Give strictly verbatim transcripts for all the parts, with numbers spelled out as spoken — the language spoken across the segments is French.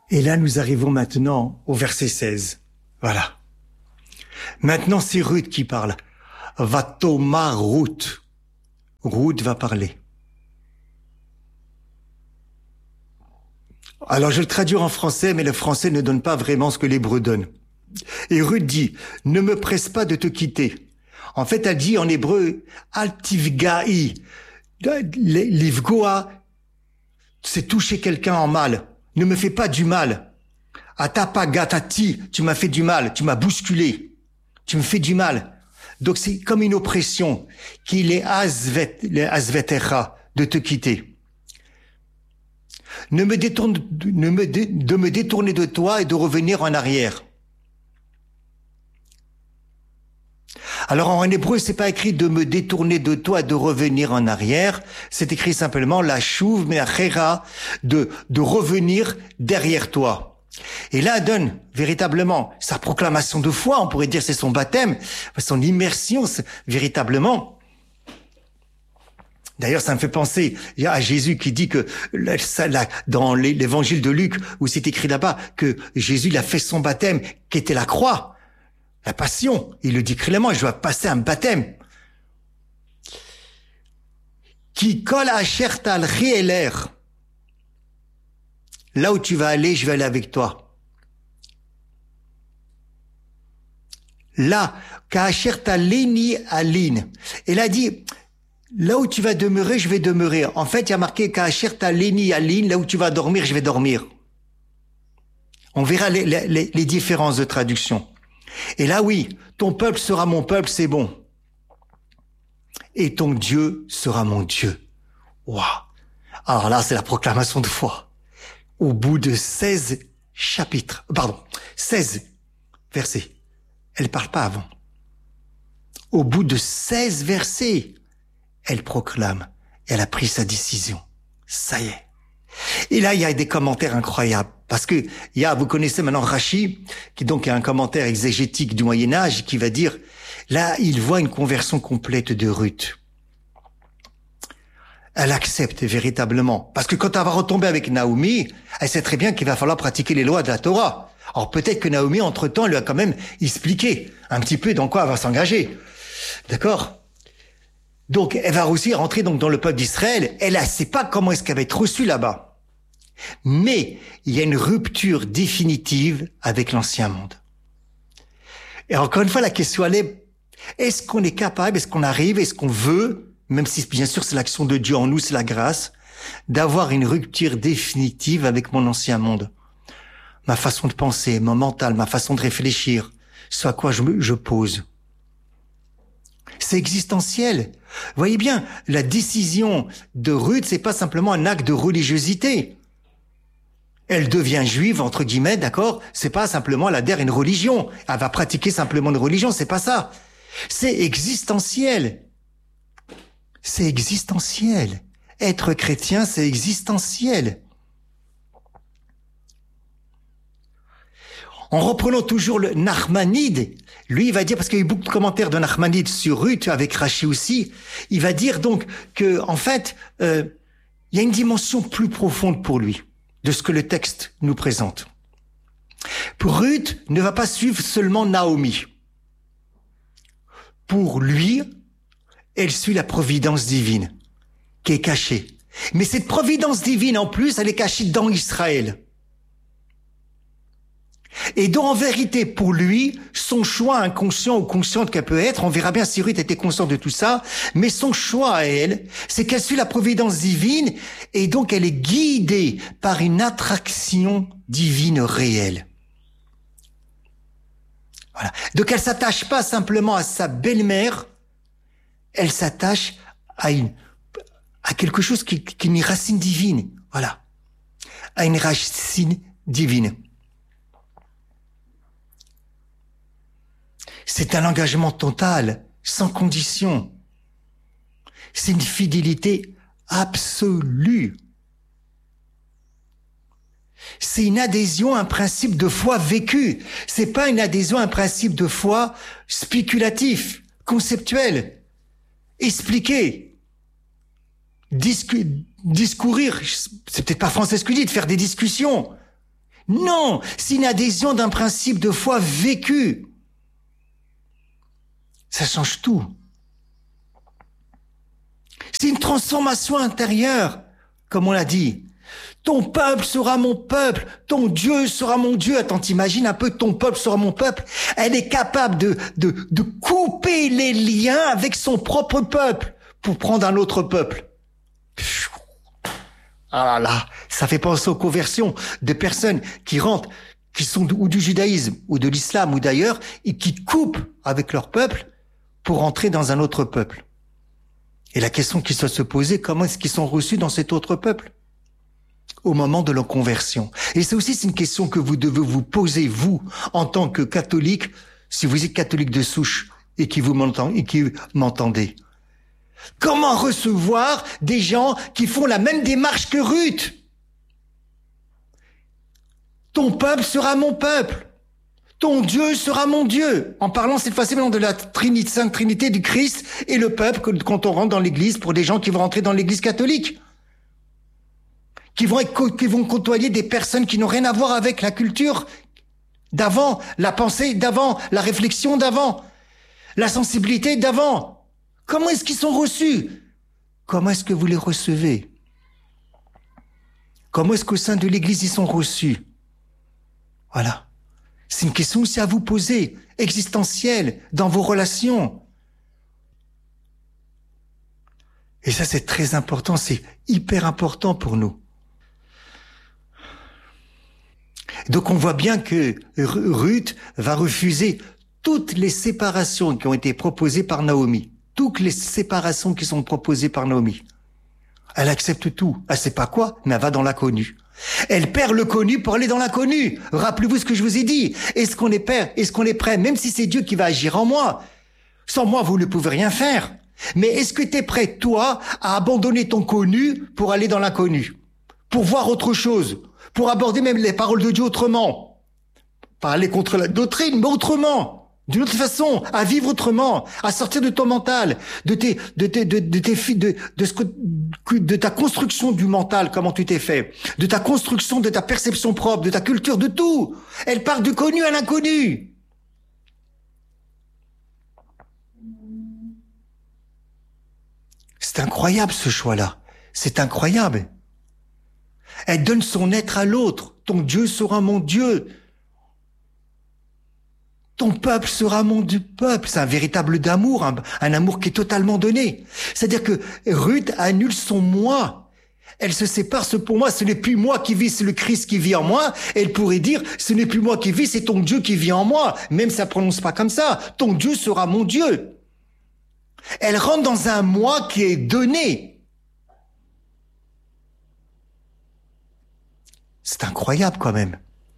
Et là, nous arrivons maintenant au verset seize. Voilà. Maintenant, c'est Ruth qui parle. Vatomar Ruth. Ruth va parler. Alors, je le traduis en français, mais le français ne donne pas vraiment ce que l'hébreu donne. Et Ruth dit, ne me presse pas de te quitter. En fait, elle dit en hébreu, altivga'i. L'ivgoa, c'est toucher quelqu'un en mal. Ne me fais pas du mal. Atapagatati, tu m'as fait du mal, tu m'as bousculé. Tu me fais du mal. Donc c'est comme une oppression qu'il est azvet, azvetecha de te quitter. Ne me détourne, ne me dé, de me détourner de toi et de revenir en arrière. Alors en hébreu, c'est pas écrit de me détourner de toi et de revenir en arrière. C'est écrit simplement la chouv me'achera, de de revenir derrière toi. Et là donne véritablement sa proclamation de foi. On pourrait dire c'est son baptême, son immersion véritablement. D'ailleurs, ça me fait penser à Jésus qui dit que dans l'évangile de Luc, où c'est écrit là-bas que Jésus il a fait son baptême, qui était la croix. La passion, il le dit clairement, je dois passer un baptême. Qui colle à Chertal Rieler. Là où tu vas aller, je vais aller avec toi. Là, Kachertaleni Aline. Elle a dit, là où tu vas demeurer, je vais demeurer. En fait, il y a marqué Kachertaleni Aline, là où tu vas dormir, je vais dormir. On verra les, les, les différences de traduction. Et là, oui, ton peuple sera mon peuple, c'est bon. Et ton Dieu sera mon Dieu. Waouh! Alors là, c'est la proclamation de foi. Au bout de seize chapitres, pardon, seize versets. Elle parle pas avant. Au bout de seize versets, elle proclame. Elle a pris sa décision. Ça y est. Et là, il y a des commentaires incroyables. Parce que il y a, vous connaissez maintenant Rashi, qui donc est un commentaire exégétique du Moyen-Âge, qui va dire, là, il voit une conversion complète de Ruth. Elle accepte véritablement. Parce que quand elle va retomber avec Naomi, elle sait très bien qu'il va falloir pratiquer les lois de la Torah. Alors peut-être que Naomi, entre-temps, lui a quand même expliqué un petit peu dans quoi elle va s'engager. D'accord? Donc, elle va aussi rentrer donc dans le peuple d'Israël. Elle ne sait pas comment est-ce qu'elle va être reçue là-bas. Mais il y a une rupture définitive avec l'ancien monde. Et encore une fois, la question elle est, est-ce qu'on est capable, est-ce qu'on arrive, est-ce qu'on veut, même si bien sûr c'est l'action de Dieu en nous, c'est la grâce, d'avoir une rupture définitive avec mon ancien monde. Ma façon de penser, mon mental, ma façon de réfléchir, ce à quoi je, me, je pose. C'est existentiel. Vous voyez bien, la décision de Ruth, c'est pas simplement un acte de religiosité. Elle devient juive, entre guillemets, d'accord? C'est pas simplement elle adhère à une religion. Elle va pratiquer simplement une religion, c'est pas ça. C'est existentiel. C'est existentiel. Être chrétien, c'est existentiel. En reprenant toujours le Nachmanide, lui, il va dire, parce qu'il y a eu beaucoup de commentaires de Nachmanide sur Ruth, avec Rashi aussi, il va dire donc que, en fait, euh, il y a une dimension plus profonde pour lui de ce que le texte nous présente. Pour Ruth, ne va pas suivre seulement Naomi. Pour lui, elle suit la providence divine, qui est cachée. Mais cette providence divine, en plus, elle est cachée dans Israël. Et donc, en vérité, pour lui, son choix inconscient ou conscient qu'elle peut être, on verra bien si Ruth était consciente de tout ça, mais son choix à elle, c'est qu'elle suit la providence divine, et donc elle est guidée par une attraction divine réelle. Voilà. Donc, elle s'attache pas simplement à sa belle-mère, elle s'attache à une, à quelque chose qui, qui est une racine divine. Voilà. À une racine divine. C'est un engagement total, sans condition. C'est une fidélité absolue. C'est une adhésion à un principe de foi vécu. C'est pas une adhésion à un principe de foi spéculatif, conceptuel, expliqué, discu- discourir. C'est peut-être pas français ce que je dis, de faire des discussions. Non, c'est une adhésion d'un principe de foi vécu. Ça change tout. C'est une transformation intérieure, comme on l'a dit. Ton peuple sera mon peuple, ton Dieu sera mon Dieu. Attends, t'imagines un peu, ton peuple sera mon peuple. Elle est capable de, de, de couper les liens avec son propre peuple pour prendre un autre peuple. Ah là là, ça fait penser aux conversions de personnes qui rentrent, qui sont ou du judaïsme ou de l'islam ou d'ailleurs, et qui coupent avec leur peuple pour entrer dans un autre peuple. Et la question qui doit se poser, comment est-ce qu'ils sont reçus dans cet autre peuple au moment de leur conversion? Et c'est aussi c'est une question que vous devez vous poser, vous, en tant que catholique, si vous êtes catholique de souche et qui vous m'entendez, et qui m'entendez. Comment recevoir des gens qui font la même démarche que Ruth? Ton peuple sera mon peuple. Ton Dieu sera mon Dieu. En parlant cette fois-ci maintenant de la Trinité, Sainte Trinité du Christ et le peuple quand on rentre dans l'église pour des gens qui vont rentrer dans l'église catholique. Qui vont être, qui vont côtoyer des personnes qui n'ont rien à voir avec la culture d'avant, la pensée d'avant, la réflexion d'avant, la sensibilité d'avant. Comment est-ce qu'ils sont reçus? Comment est-ce que vous les recevez? Comment est-ce qu'au sein de l'église ils sont reçus? Voilà. C'est une question aussi à vous poser, existentielle, dans vos relations. Et ça, c'est très important, c'est hyper important pour nous. Donc on voit bien que Ruth va refuser toutes les séparations qui ont été proposées par Naomi. Toutes les séparations qui sont proposées par Naomi. Elle accepte tout. Elle sait pas quoi, mais elle va dans l'inconnu. Elle perd le connu pour aller dans l'inconnu. Rappelez-vous ce que je vous ai dit. Est-ce qu'on est prêt? Est-ce qu'on est prêt? Même si c'est Dieu qui va agir en moi. Sans moi, vous ne pouvez rien faire. Mais est-ce que tu es prêt, toi, à abandonner ton connu pour aller dans l'inconnu? Pour voir autre chose? Pour aborder même les paroles de Dieu autrement? Pas aller contre la doctrine, mais autrement. D'une autre façon, à vivre autrement, à sortir de ton mental, de tes, de tes, de, de tes, de, de ce que, de ta construction du mental, comment tu t'es fait, de ta construction, de ta perception propre, de ta culture, de tout. Elle part du connu à l'inconnu. C'est incroyable ce choix-là. C'est incroyable. Elle donne son être à l'autre. Ton Dieu sera mon Dieu. Ton peuple sera mon Dieu peuple. C'est un véritable d'amour, un, un amour qui est totalement donné. C'est-à-dire que Ruth annule son moi. Elle se sépare, ce pour moi, ce n'est plus moi qui vis, c'est le Christ qui vit en moi. Elle pourrait dire, ce n'est plus moi qui vis, c'est ton Dieu qui vit en moi. Même si ça ne prononce pas comme ça. Ton Dieu sera mon Dieu. Elle rentre dans un moi qui est donné. C'est incroyable quand même.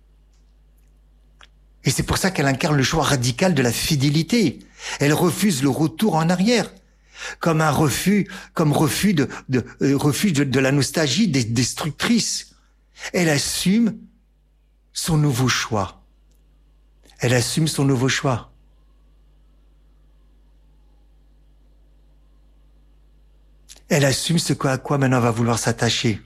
Et c'est pour ça qu'elle incarne le choix radical de la fidélité. Elle refuse le retour en arrière, comme un refus, comme refus de, de euh, refus de, de la nostalgie destructrice. Elle assume son nouveau choix. Elle assume son nouveau choix. Elle assume ce à quoi maintenant elle va vouloir s'attacher.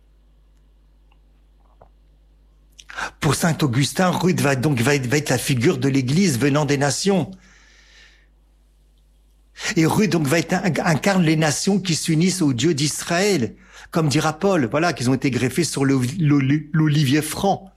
Pour saint Augustin, Ruth va donc va être, va être la figure de l'Église venant des nations. Et Ruth donc va être incarne les nations qui s'unissent au Dieu d'Israël, comme dira Paul, voilà, qu'ils ont été greffés sur l'olivier franc.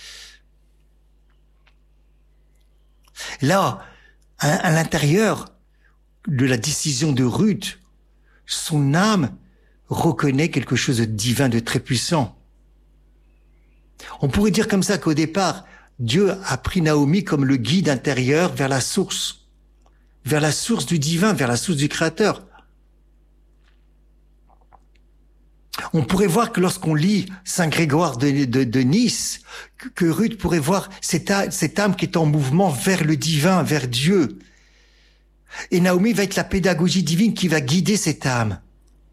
Là, à, à l'intérieur de la décision de Ruth, son âme reconnaît quelque chose de divin, de très puissant. On pourrait dire comme ça qu'au départ, Dieu a pris Naomi comme le guide intérieur vers la source, vers la source du divin, vers la source du Créateur. On pourrait voir que lorsqu'on lit Saint Grégoire de, de, de Nice, que, que Ruth pourrait voir cette, cette âme qui est en mouvement vers le divin, vers Dieu. Et Naomi va être la pédagogie divine qui va guider cette âme.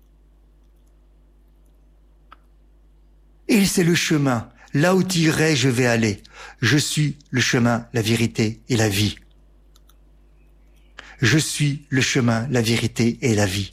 Et c'est le chemin. Là où tu irais, je vais aller. Je suis le chemin, la vérité et la vie. Je suis le chemin, la vérité et la vie.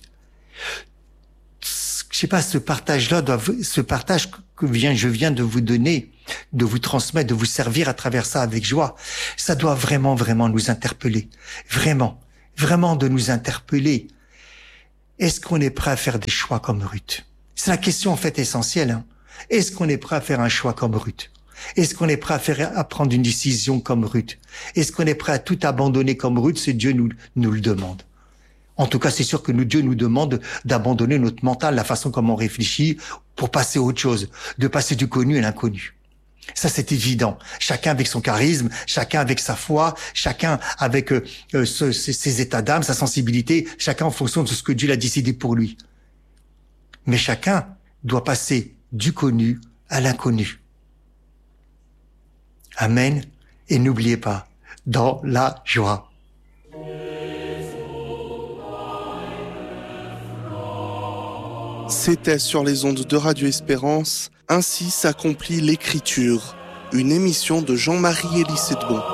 Je sais pas, ce partage-là, doit, ce partage que vient, je viens de vous donner, de vous transmettre, de vous servir à travers ça avec joie. Ça doit vraiment, vraiment nous interpeller. Vraiment, vraiment de nous interpeller. Est-ce qu'on est prêt à faire des choix comme Ruth? C'est la question en fait essentielle. Hein. Est-ce qu'on est prêt à faire un choix comme Ruth? Est-ce qu'on est prêt à faire, à prendre une décision comme Ruth? Est-ce qu'on est prêt à tout abandonner comme Ruth? C'est Dieu nous, nous le demande. En tout cas, c'est sûr que nous, Dieu nous demande d'abandonner notre mental, la façon comme on réfléchit, pour passer à autre chose, de passer du connu à l'inconnu. Ça, c'est évident. Chacun avec son charisme, chacun avec sa foi, chacun avec euh, ce, ses, ses états d'âme, sa sensibilité, chacun en fonction de ce que Dieu a décidé pour lui. Mais chacun doit passer du connu à l'inconnu. Amen. Et n'oubliez pas, dans la joie. C'était sur les ondes de Radio Espérance, Ainsi s'accomplit l'écriture, une émission de Jean-Marie Elie Sedbon.